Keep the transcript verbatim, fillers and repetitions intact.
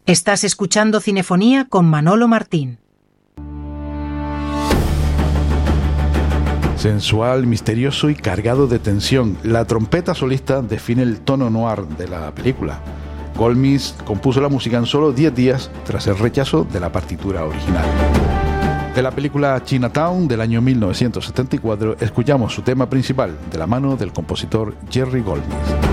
Estás escuchando Cinefonía con Manolo Martín. Sensual, misterioso y cargado de tensión, la trompeta solista define el tono noir de la película. Goldsmith compuso la música en solo diez días tras el rechazo de la partitura original. De la película Chinatown del año mil novecientos setenta y cuatro escuchamos su tema principal de la mano del compositor Jerry Goldsmith.